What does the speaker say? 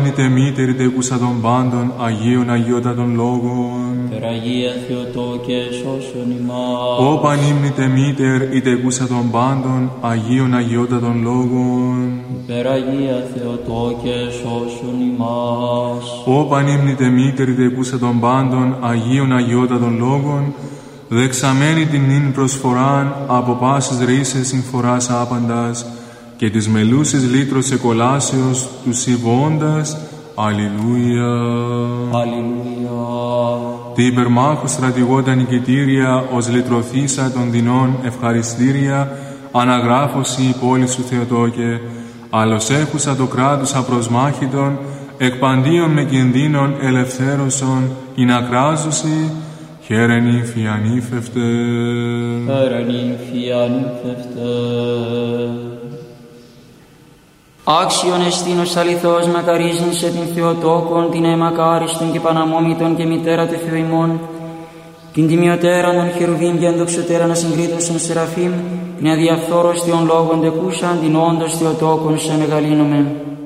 πανύμνητε μήτερη τεκούσα των πάντων, Αγίων Αγιότατων Λόγων. Περαγία Θεοτόκε σώσον ημάς. Ω πανύμνητε μήτερ η τεκούσα των πάντων, Αγίων Αγιότατων Λόγων. Περαγία Θεοτόκε σώσον ημάς. Ω πανύμνητε μήτερη τεκούσα των πάντων, Αγίων Αγιότατων Λόγων, δεξαμένη την νυν προσφοράν από πάσης ρίσες συμφοράς άπαντας και της μελούσης λύτρος εκολάσεως του συμβώντας. Αλληλούια. Αλληλούια. Τη υπερμάχου στρατηγώτα νικητήρια ως λυτρωθήσα των δεινών ευχαριστήρια αναγράφωση η πόλη σου Θεοτόκε, άλλος έχουσα το κράτος απροσμάχητον εκπαντίον με κινδύνων ελευθέρωσον η να κράζωση. Χαίρε νύμφη ανήφευτε. Χαίρε νύμφη ανήφευτε. Άξιον εστίνος αληθώς μακαρίζειν σε την Θεοτόκον, την αιμακάριστον και παναμόμητον και μητέρα του Θεού ημών, την τιμιωτέραν των χερουβίμ και ενδοξωτέραν ασυγκρίτωσον Σεραφείμ, την αδιαφθόρωστιον λόγων τεκούσαν, την όντως Θεοτόκον σε μεγαλύνομεν.